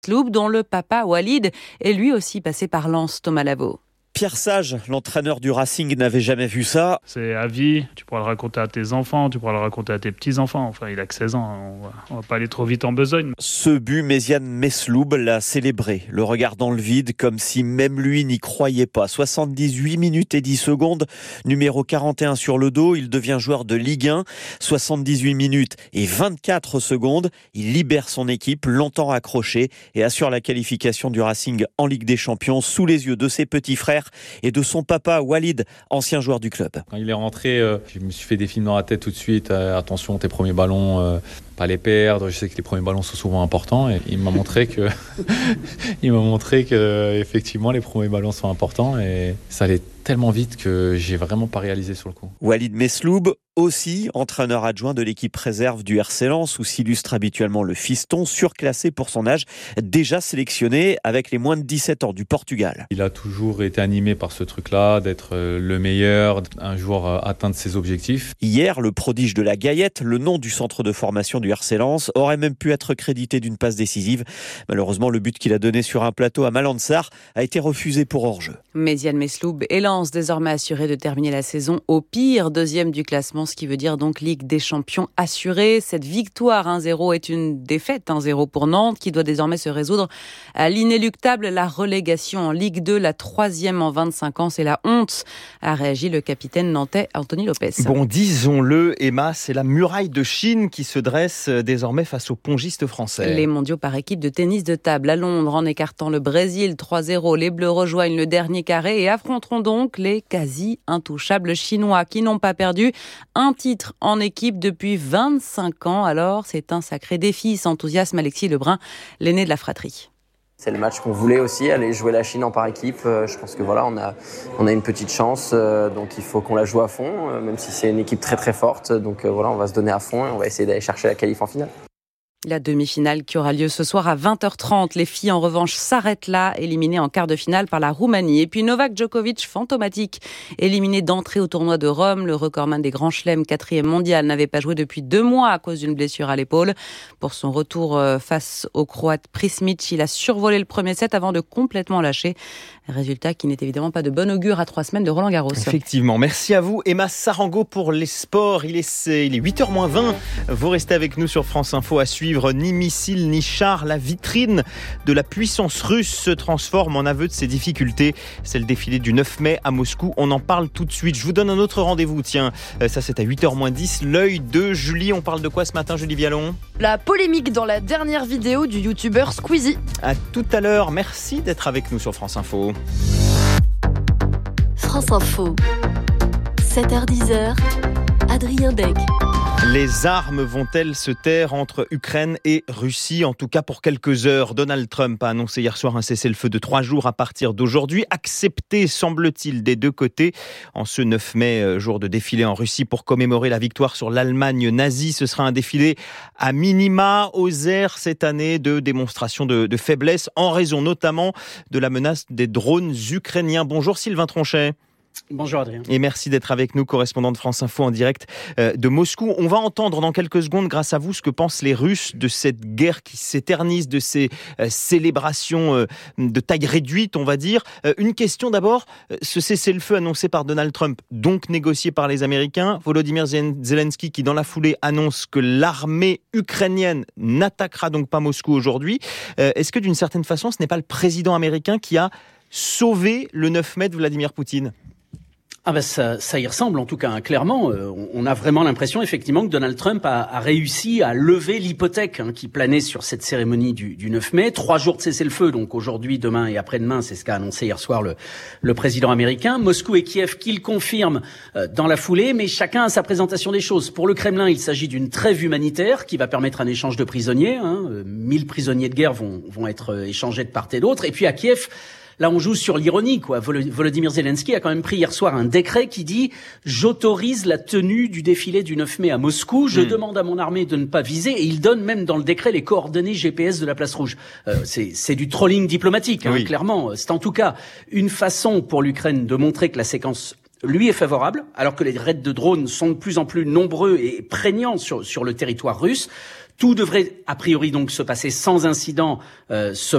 Mesloub, dont le papa Walid est lui aussi passé par Lens. Thomas Lavaux. Pierre Sage, l'entraîneur du Racing, n'avait jamais vu ça. C'est à vie, tu pourras le raconter à tes enfants, tu pourras le raconter à tes petits-enfants. Enfin, il a que 16 ans, on va pas aller trop vite en besogne. Ce but, Méziane Mesloub l'a célébré, le regard dans le vide, comme si même lui n'y croyait pas. 78 minutes et 10 secondes, numéro 41 sur le dos, il devient joueur de Ligue 1. 78 minutes et 24 secondes, il libère son équipe, longtemps accrochée, et assure la qualification du Racing en Ligue des Champions sous les yeux de ses petits frères et de son papa Walid, ancien joueur du club. Quand il est rentré, je me suis fait des films dans la tête tout de suite. Attention, tes premiers ballons, pas les perdre. Je sais que les premiers ballons sont souvent importants. Et il m'a montré que, effectivement, les premiers ballons sont importants. Et ça allait tellement vite que j'ai vraiment pas réalisé sur le coup. Walid Mesloub, aussi entraîneur adjoint de l'équipe réserve du RC Lens, où s'illustre habituellement le fiston, surclassé pour son âge, déjà sélectionné avec les moins de 17 ans du Portugal. Il a toujours été animé par ce truc-là, d'être le meilleur, un joueur atteindre ses objectifs. Hier, le prodige de la Gaillette, le nom du centre de formation du RC Lens, aurait même pu être crédité d'une passe décisive. Malheureusement, le but qu'il a donné sur un plateau à Malandsar a été refusé pour hors-jeu. Méziane Mesloub et Lens désormais assuré de terminer la saison au pire deuxième du classement, ce qui veut dire donc Ligue des Champions assurée. Cette victoire 1-0 est une défaite 1-0 pour Nantes qui doit désormais se résoudre à l'inéluctable, la relégation en Ligue 2, la 3e en 25 ans. C'est la honte, a réagi le capitaine nantais Anthony Lopez. Bon, disons-le, Emma, c'est la muraille de Chine qui se dresse désormais face aux pongistes français. Les mondiaux par équipe de tennis de table à Londres en écartant le Brésil 3-0. Les Bleus rejoignent le dernier carré et affronteront donc les quasi intouchables Chinois qui n'ont pas perdu un titre en équipe depuis 25 ans. Alors, c'est un sacré défi, s'enthousiasme Alexis Lebrun, l'aîné de la fratrie. C'est le match qu'on voulait aussi, aller jouer la Chine en par équipe. Je pense que voilà, on a une petite chance, donc il faut qu'on la joue à fond, même si c'est une équipe très très forte. Donc voilà, on va se donner à fond et on va essayer d'aller chercher la qualif en finale. La demi-finale qui aura lieu ce soir à 20h30. Les filles, en revanche, s'arrêtent là, éliminées en quart de finale par la Roumanie. Et puis Novak Djokovic, fantomatique, éliminé d'entrée au tournoi de Rome. Le recordman des grands chelems, 4e mondial, n'avait pas joué depuis 2 mois à cause d'une blessure à l'épaule. Pour son retour face au Croate Prismic, il a survolé le premier set avant de complètement lâcher. Résultat qui n'est évidemment pas de bon augure à 3 semaines de Roland-Garros. Effectivement. Merci à vous, Emma Sarango, pour les sports. Il est 8h-20. Vous restez avec nous sur France Info à suivre. Ni missile, ni char. La vitrine de la puissance russe se transforme en aveu de ses difficultés. C'est le défilé du 9 mai à Moscou. On en parle tout de suite. Je vous donne un autre rendez-vous. Tiens, ça c'est à 8h-10. L'œil de Julie. On parle de quoi ce matin, Julie Vialon ? La polémique dans la dernière vidéo du youtubeur Squeezie. À tout à l'heure. Merci d'être avec nous sur France Info. France Info, 7h-10h, Adrien Deg. Les armes vont-elles se taire entre Ukraine et Russie ? En tout cas pour quelques heures. Donald Trump a annoncé hier soir un cessez-le-feu de 3 jours à partir d'aujourd'hui, accepté semble-t-il des deux côtés. En ce 9 mai, jour de défilé en Russie pour commémorer la victoire sur l'Allemagne nazie, ce sera un défilé à minima aux airs cette année de démonstration de faiblesse en raison notamment de la menace des drones ukrainiens. Bonjour Sylvain Tronchet. Bonjour Adrien. Et merci d'être avec nous, correspondant de France Info en direct de Moscou. On va entendre dans quelques secondes, grâce à vous, ce que pensent les Russes de cette guerre qui s'éternise, de ces célébrations de taille réduite, on va dire. Une question d'abord, ce cessez-le-feu annoncé par Donald Trump, donc négocié par les Américains, Volodymyr Zelensky qui dans la foulée annonce que l'armée ukrainienne n'attaquera donc pas Moscou aujourd'hui. Est-ce que d'une certaine façon, ce n'est pas le président américain qui a sauvé le 9 mai de Vladimir Poutine ? Ah ben ça y ressemble en tout cas, hein. Clairement, on a vraiment l'impression effectivement que Donald Trump a réussi à lever l'hypothèque qui planait sur cette cérémonie du 9 mai. 3 jours de cessez-le-feu, donc aujourd'hui, demain et après-demain, c'est ce qu'a annoncé hier soir le président américain. Moscou et Kiev qui le confirment dans la foulée, mais chacun a sa présentation des choses. Pour le Kremlin, il s'agit d'une trêve humanitaire qui va permettre un échange de prisonniers. 1000 prisonniers de guerre vont être échangés de part et d'autre. Et puis à Kiev, là, on joue sur l'ironie, quoi. Volodymyr Zelensky a quand même pris hier soir un décret qui dit « J'autorise la tenue du défilé du 9 mai à Moscou. Je demande à mon armée de ne pas viser. » Et il donne même dans le décret les coordonnées GPS de la place rouge. C'est du trolling diplomatique, oui. Clairement. C'est en tout cas une façon pour l'Ukraine de montrer que la séquence lui est favorable, alors que les raids de drones sont de plus en plus nombreux et prégnants sur le territoire russe. Tout devrait a priori donc se passer sans incident ce